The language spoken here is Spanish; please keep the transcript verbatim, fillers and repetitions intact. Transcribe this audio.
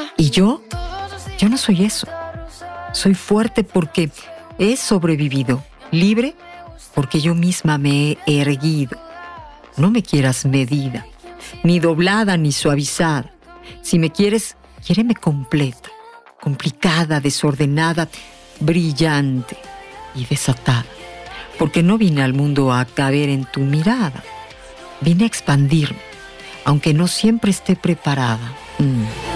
Y yo, yo no soy eso. Soy fuerte porque he sobrevivido, libre porque yo misma me he erguido. No me quieras medida, ni doblada ni suavizada. Si me quieres, quiéreme completa, complicada, desordenada, brillante y desatada. Porque no vine al mundo a caber en tu mirada. Vine a expandirme, aunque no siempre esté preparada. Mm.